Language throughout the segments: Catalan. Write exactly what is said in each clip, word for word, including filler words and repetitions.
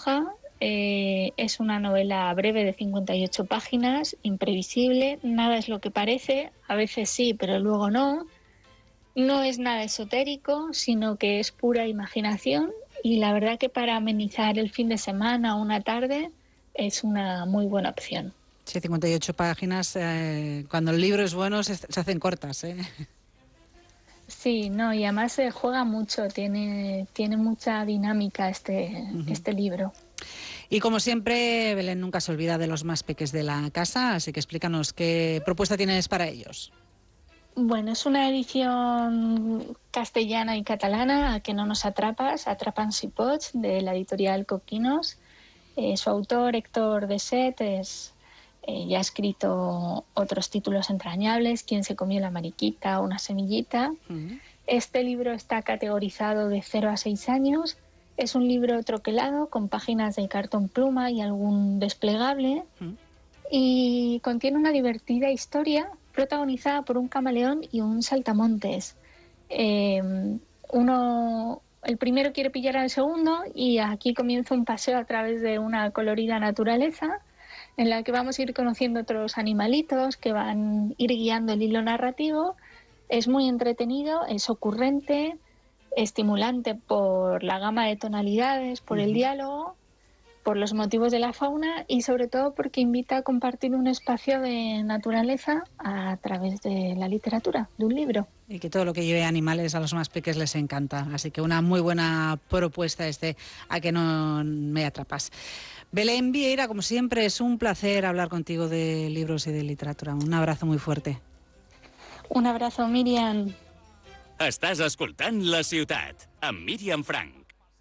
Roja. Eh, es una novela breve de cincuenta y ocho páginas, imprevisible, nada es lo que parece, a veces sí, pero luego no. No es nada esotérico, sino que es pura imaginación, y la verdad que para amenizar el fin de semana o una tarde es una muy buena opción. Sí, cincuenta y ocho páginas, eh, cuando el libro es bueno se, se hacen cortas, ¿eh? Sí, no, y además se juega mucho, tiene, tiene mucha dinámica este, uh-huh. este libro. Y como siempre, Belén nunca se olvida de los más peques de la casa, así que explícanos qué propuesta tienes para ellos. Bueno, es una edición castellana y catalana, A que no nos atrapas, Atrapan si pots, de la editorial Coquinos. Eh, su autor, Héctor Deset, es, eh, ya ha escrito otros títulos entrañables, Quién se comió la mariquita, Una semillita. Uh-huh. Este libro está categorizado de cero a seis años. Es un libro troquelado con páginas de cartón pluma y algún desplegable. Uh-huh. Y contiene una divertida historia protagonizada por un camaleón y un saltamontes. Eh, uno, el primero quiere pillar al segundo y aquí comienza un paseo a través de una colorida naturaleza en la que vamos a ir conociendo otros animalitos que van a ir guiando el hilo narrativo. Es muy entretenido, es ocurrente, estimulante por la gama de tonalidades, por uh-huh. el diálogo, por los motivos de la fauna y sobre todo porque invita a compartir un espacio de naturaleza a través de la literatura, de un libro. Y que todo lo que lleve animales a los más pequeños les encanta. Así que una muy buena propuesta este A que no me atrapas. Belén Vieira, como siempre, es un placer hablar contigo de libros y de literatura. Un abrazo muy fuerte. Un abrazo, Míriam. Estàs escoltant La Ciutat, amb Míriam Frank.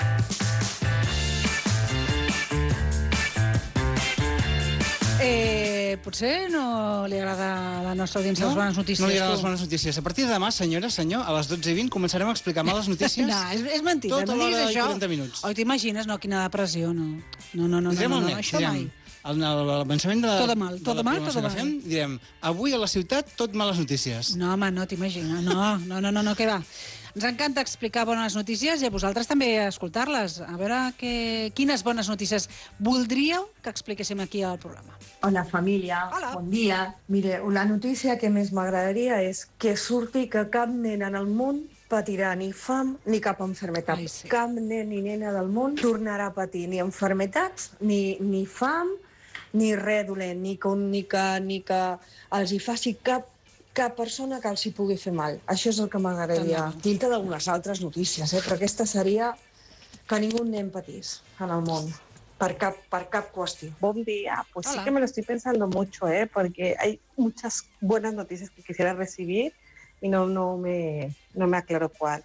Eh, potser no li agrada a la nostra audiència no? les bones notícies. No li agrada tu. les bones notícies. A partir de demà, senyora, senyor, a les dotze i vint començarem a explicar males notícies. No, és, és mentida. Tota no l'hora diguis i això. quaranta minuts. Oi, t'imagines? No, quina depressió, no. No, no, no, no, no, no, no, això mai. Al pensament de, tot mal, tot de la mal, programació tot que fem, direm, avui a la ciutat tot males notícies. No, home, no t'imagines. No, no, no, no, no, què va. Ens encanta explicar bones notícies i a vosaltres també escoltar-les. A veure que, quines bones notícies voldríeu que expliquéssim aquí al programa. Hola, família. Hola. Bon dia. Mire, la notícia que més m'agradaria és que surti que cap nen en el món patirà ni fam ni cap enfermetat. Ai, sí. Cap nen ni nena del món tornarà a patir ni enfermetats, ni, ni fam, ni res dolent, ni que, ni que, ni que els hi faci cap cap persona que els hi pugui fer mal. Això és el que m'agradaria. Dintre d'algunes altres notícies, eh? Però aquesta seria que ningú nen patís en el món. Per cap, per cap cuestión. Buen día, pues Hola. Sí que me lo estoy pensando mucho, ¿eh? Porque hay muchas buenas noticias que quisiera recibir y no, no, me, no me aclaro cuál.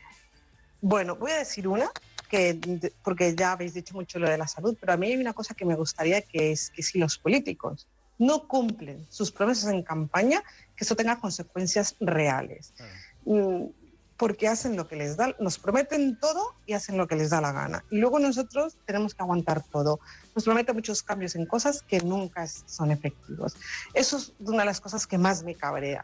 Bueno, voy a decir una, que, porque ya habéis dicho mucho lo de la salud, pero a mí hay una cosa que me gustaría, que es que si los políticos no cumplen sus promesas en campaña, que eso tenga consecuencias reales. Uh-huh. Porque hacen lo que les da, nos prometen todo y hacen lo que les da la gana. Y luego nosotros tenemos que aguantar todo. Nos prometen muchos cambios en cosas que nunca son efectivos. Eso es una de las cosas que más me cabrea.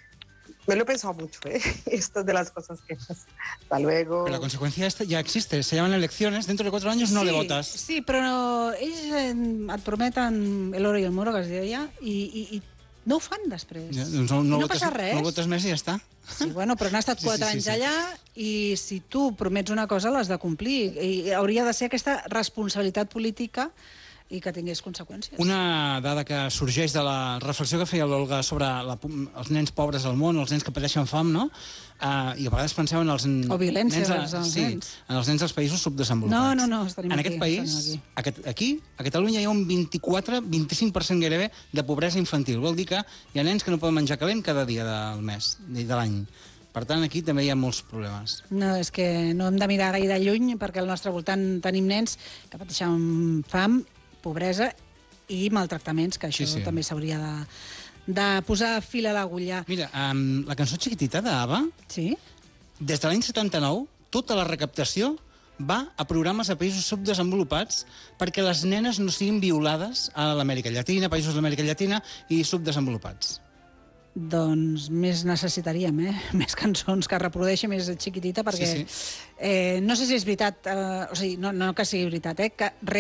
Me lo he pensado mucho, ¿eh? Esto es de las cosas que más. Hasta luego. Pero la consecuencia esta ya existe. Se llaman elecciones. Dentro de cuatro años no sí, le votas. Sí, però no, ells eh, et prometen el oro i el moro, que es deia, i, i, i no ho fan després. Ja, doncs no, no, no votes, passa res. No votes més i ja està. Sí, bueno, però han estat sí, quatre sí, anys sí, sí. allà i si tu promets una cosa l'has de complir. I hauria de ser aquesta responsabilitat política i que tingués conseqüències. Una dada que sorgeix de la reflexió que feia l'Olga sobre la, els nens pobres al món, els nens que pateixen fam, no? Uh, I a vegades penseu en els o violència nens, als sí, nens. En els nens dels països subdesenvolupats. No, no, no, estaríem en aquí. aquest país, aquí. Aquest, aquí, a Catalunya, hi ha un vint-i-quatre a vint-i-cinc per cent gairebé de pobresa infantil. Vol dir que hi ha nens que no poden menjar calent cada dia del mes, de l'any. Per tant, aquí també hi ha molts problemes. No, és que no hem de mirar gaire lluny, perquè al nostre voltant tenim nens que pateixen fam, pobresa i maltractaments, que això sí, sí. també s'hauria de, de posar fil a l'agulla. Mira, um, la cançó Chiquitita d'Ava, sí? des de l'any setanta-nou, tota la recaptació va a programes a països subdesenvolupats perquè les nenes no siguin violades a l'Amèrica Llatina, països de l'Amèrica Llatina i subdesenvolupats. Doncs més necessitaríem, eh? Més cançons que reprodueixi més Chiquitita, perquè sí, sí. Eh, no sé si és veritat, eh, o sigui, no, no que sigui veritat, eh? Que